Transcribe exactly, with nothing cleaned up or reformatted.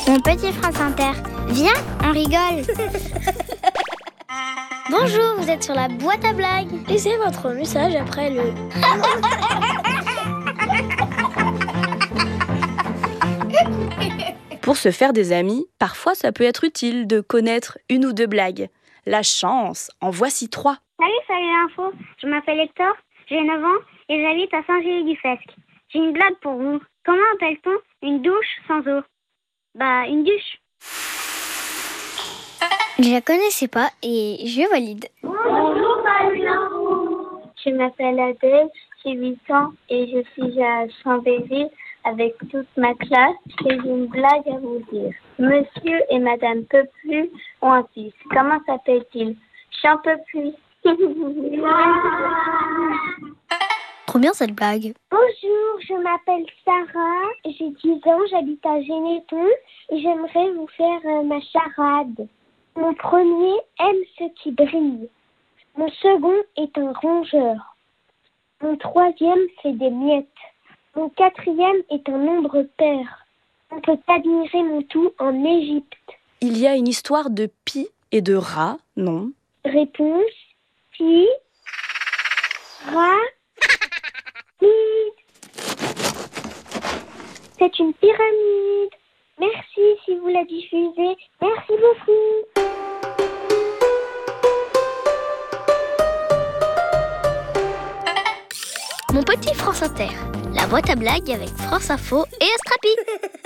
Mon petit France Inter, viens, on rigole. Bonjour, vous êtes sur la boîte à blagues. Laissez votre message après le... Pour se faire des amis, parfois ça peut être utile de connaître une ou deux blagues. La chance, en voici trois. Salut, salut l'info. Je m'appelle Hector, j'ai neuf ans et j'habite à Saint-Gély-du-Fesque. J'ai une blague pour vous. Comment appelle-t-on une douche sans eau? Bah, une douche. Je la connaissais pas et je valide. Bonjour, salut l'info. Je m'appelle Adèle, j'ai huit ans et je suis à Chambéry avec toute ma classe. J'ai une blague à vous dire. Monsieur et Madame Peuplus ont un fils. Comment s'appelle-t-il? Jean Peuplus. Trop bien cette blague. Bonjour, je m'appelle Sarah, j'ai dix ans, j'habite à Généton et j'aimerais vous faire euh, ma charade. Mon premier aime ce qui brille. Mon second est un rongeur. Mon troisième fait des miettes. Mon quatrième est un nombre pair. On peut admirer mon tout en Égypte. Il y a une histoire de pi et de rat, non? Réponse, pi, ra, c'est une pyramide. Merci si vous la diffusez. Merci beaucoup. Mon petit France Inter, la boîte à blagues avec France Info et Astrapi.